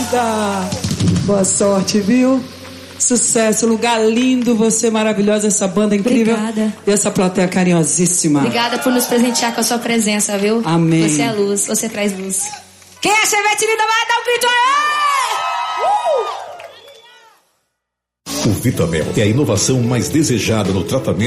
linda! Boa sorte, viu? Sucesso, lugar lindo, você maravilhosa, essa banda incrível. Obrigada. E essa plateia carinhosíssima. Obrigada por nos presentear com a sua presença, viu? Amém. Você é luz, você traz luz. Quem é Chevette linda vai dar um grito aí! O Vitamel é a inovação mais desejada no tratamento